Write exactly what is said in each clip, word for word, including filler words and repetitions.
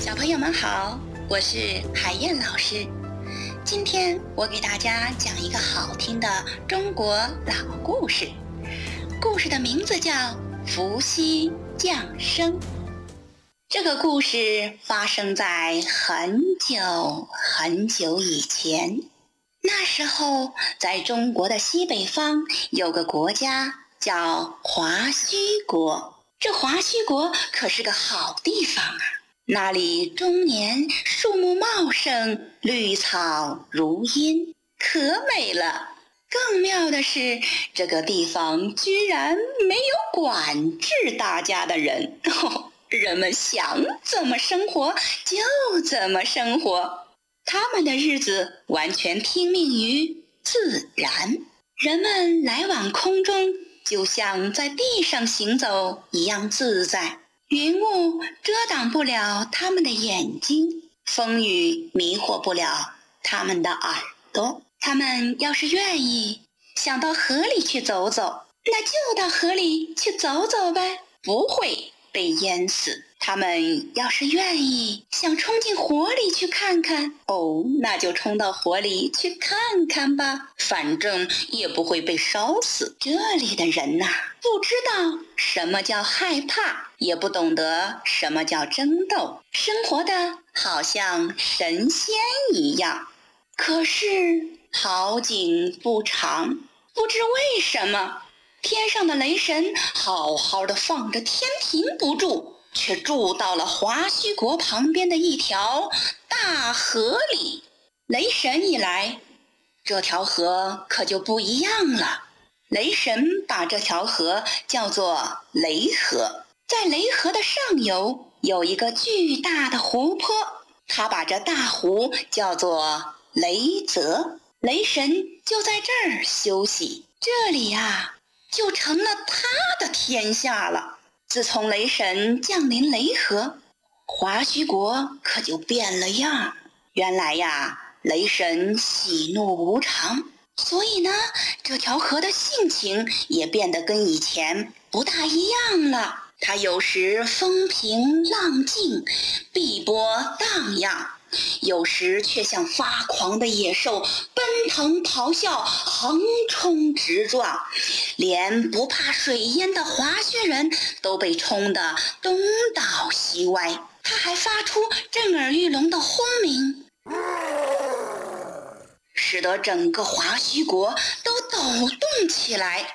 小朋友们好，我是海燕老师。今天我给大家讲一个好听的中国老故事，故事的名字叫《伏羲降生》。这个故事发生在很久很久以前。那时候，在中国的西北方有个国家叫华胥国。这华胥国可是个好地方啊，那里终年树木茂盛，绿草如茵，可美了。更妙的是，这个地方居然没有管制大家的人，哦，人们想怎么生活就怎么生活，他们的日子完全听命于自然。人们来往空中，就像在地上行走一样自在。云雾遮挡不了他们的眼睛，风雨迷惑不了他们的耳朵。他们要是愿意想到河里去走走，那就到河里去走走呗，不会被淹死。他们要是愿意想冲进火里去看看，哦，那就冲到火里去看看吧，反正也不会被烧死。这里的人呐、啊，不知道什么叫害怕，也不懂得什么叫争斗，生活的好像神仙一样。可是好景不长，不知为什么，天上的雷神好好的放着天停不住，却住到了华胥国旁边的一条大河里。雷神一来，这条河可就不一样了。雷神把这条河叫做雷河，在雷河的上游有一个巨大的湖泊，他把这大湖叫做雷泽。雷神就在这儿休息，这里啊，就成了他的天下了。自从雷神降临雷河，华胥国可就变了样。原来呀，雷神喜怒无常，所以呢，这条河的性情也变得跟以前不大一样了。它有时风平浪静，碧波荡漾，有时却像发狂的野兽，奔腾咆哮，横冲直撞，连不怕水淹的华胥人都被冲得东倒西歪。他还发出震耳欲聋的轰鸣，使得整个华胥国都抖动起来。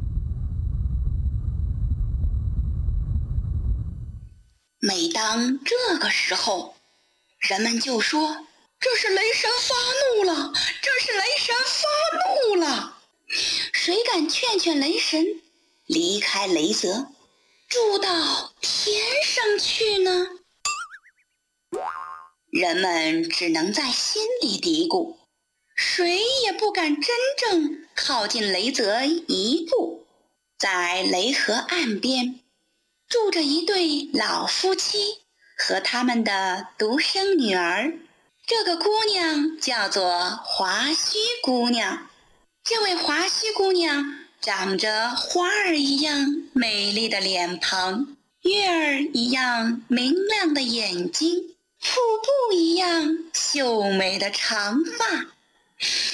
每当这个时候，人们就说，这是雷神发怒了，这是雷神发怒了。谁敢劝劝雷神离开雷泽，住到天上去呢？人们只能在心里嘀咕，谁也不敢真正靠近雷泽一步。在雷河岸边住着一对老夫妻和他们的独生女儿，这个姑娘叫做华胥姑娘。这位华胥姑娘长着花儿一样美丽的脸庞，月儿一样明亮的眼睛，瀑布一样秀美的长发。